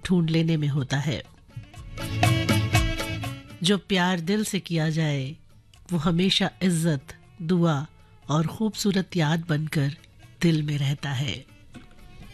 ढूंढ लेने में होता है। जो प्यार दिल से किया जाए वो हमेशा इज्जत, दुआ और खूबसूरत याद बनकर दिल में रहता है।